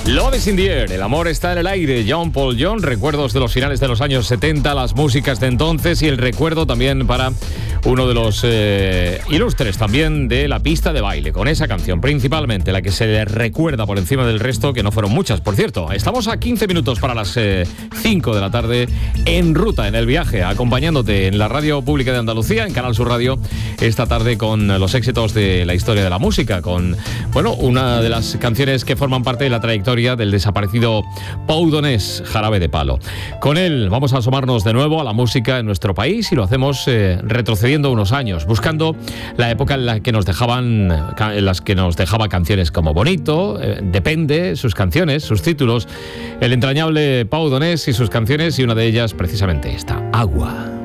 Love is in the air, el amor está en el aire. John Paul Jones, recuerdos de los finales de los años 70, las músicas de entonces y el recuerdo también para uno de los ilustres también de la pista de baile, con esa canción principalmente, la que se le recuerda por encima del resto, que no fueron muchas, por cierto. Estamos a 15 minutos para las 5 de la tarde, en ruta, en el viaje, acompañándote en la Radio Pública de Andalucía, en Canal Sur Radio, esta tarde con los éxitos de la historia de la música, con, bueno, una de las canciones que forman parte de la trayectoria del desaparecido Pau Donés, Jarabe de Palo. Con él vamos a asomarnos de nuevo a la música en nuestro país y lo hacemos retrocediendo unos años, buscando la época en la que nos dejaba canciones como Bonito, Depende, sus canciones, sus títulos, el entrañable Pau Donés y sus canciones, y una de ellas precisamente esta, Agua.